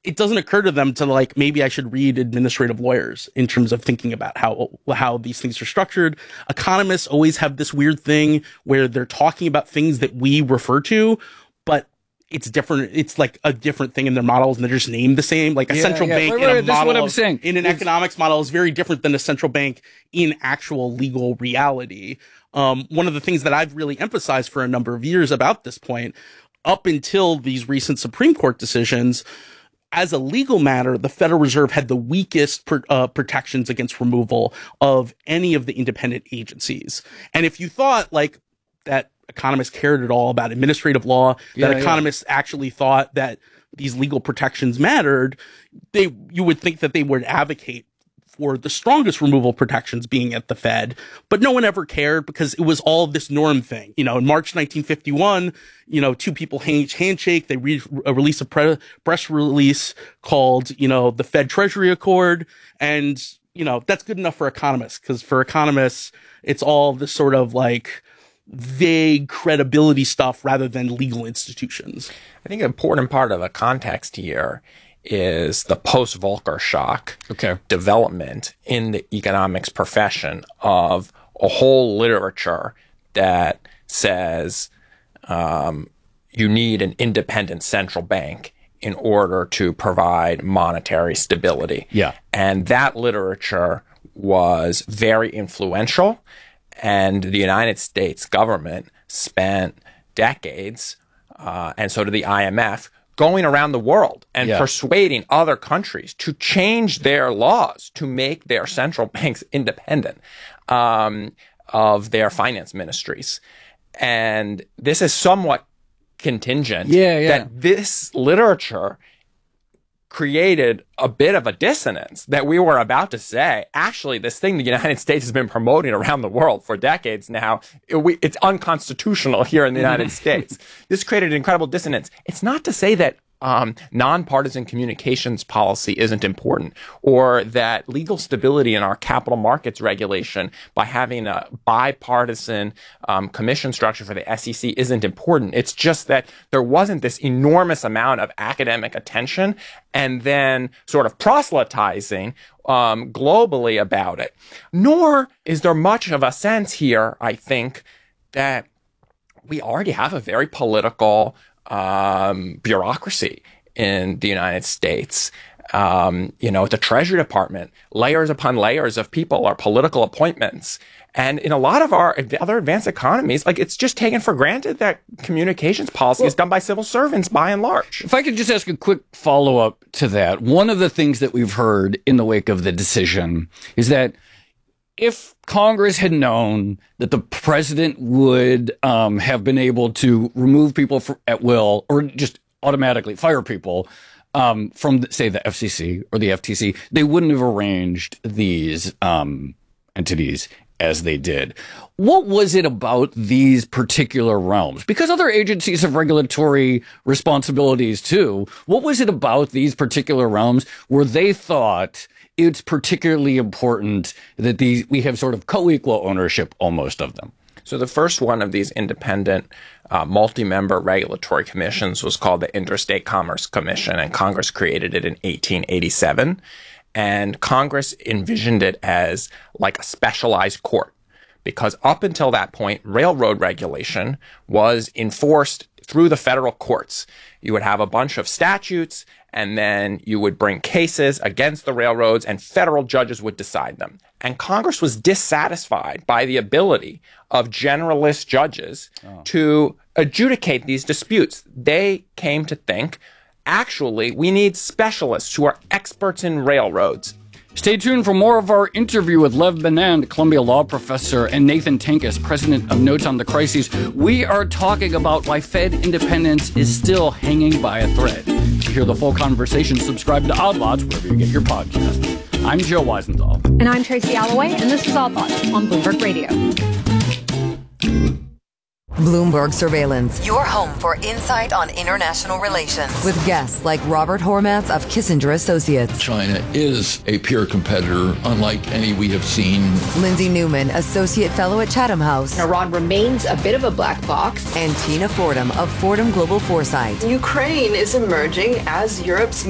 it doesn't occur to them to like, maybe I should read administrative lawyers in terms of thinking about how these things are structured. Economists always have this weird thing where they're talking about things that we refer to, but it's different. It's like a different thing in their models, and they're just named the same. Like a central bank in a model in an economics model is very different than a central bank in actual legal reality. One of the things that I've really emphasized for a number of years about this point, up until these recent Supreme Court decisions, as a legal matter, the Federal Reserve had the weakest protections against removal of any of the independent agencies. And if you thought like that economists cared at all about administrative law, that economists actually thought that these legal protections mattered, you would think that they would advocate for the strongest removal protections being at the Fed, but no one ever cared because it was all this norm thing. You know, in March 1951, two people handshake, they release a press release called, the Fed Treasury Accord. And, that's good enough for economists, because for economists, it's all this sort of like vague credibility stuff rather than legal institutions. I think an important part of the context here is the post-Volcker shock development in the economics profession of a whole literature that says you need an independent central bank in order to provide monetary stability. Yeah. And that literature was very influential, and the United States government spent decades, and so did the IMF, going around the world and persuading other countries to change their laws to make their central banks independent of their finance ministries. And this is somewhat contingent that this literature created a bit of a dissonance that we were about to say, actually, this thing the United States has been promoting around the world for decades now, it's unconstitutional here in the United States. This created an incredible dissonance. It's not to say that nonpartisan communications policy isn't important, or that legal stability in our capital markets regulation by having a bipartisan commission structure for the SEC isn't important. It's just that there wasn't this enormous amount of academic attention and then sort of proselytizing globally about it. Nor is there much of a sense here, I think, that we already have a very political bureaucracy in the United States. The Treasury Department, layers upon layers of people are political appointments. And in a lot of our other advanced economies, like, it's just taken for granted that communications policy is done by civil servants by and large. If I could just ask a quick follow-up to that. One of the things that we've heard in the wake of the decision is that if Congress had known that the president would have been able to remove people at will, or just automatically fire people from, say, the FCC or the FTC, they wouldn't have arranged these entities as they did. What was it about these particular realms? Because other agencies have regulatory responsibilities too. What was it about these particular realms where they thought it's particularly important that we have sort of co-equal ownership almost of them? So the first one of these independent multi-member regulatory commissions was called the Interstate Commerce Commission, and Congress created it in 1887. And Congress envisioned it as like a specialized court, because up until that point, railroad regulation was enforced through the federal courts. You would have a bunch of statutes, and then you would bring cases against the railroads, and federal judges would decide them. And Congress was dissatisfied by the ability of generalist judges to adjudicate these disputes. They came to think, actually, we need specialists who are experts in railroads. Stay tuned for more of our interview with Lev Menand, Columbia Law Professor, and Nathan Tankus, President of Notes on the Crises. We are talking about why Fed independence is still hanging by a thread. To hear the full conversation, subscribe to Odd Lots wherever you get your podcasts. I'm Joe Weisenthal. And I'm Tracy Alloway, and this is Odd Lots on Bloomberg Radio. Bloomberg Surveillance, your home for insight on international relations, with guests like Robert Hormats of Kissinger Associates. China is a peer competitor, unlike any we have seen. Lindsay Newman, Associate Fellow at Chatham House. Iran remains a bit of a black box. And Tina Fordham of Fordham Global Foresight. Ukraine is emerging as Europe's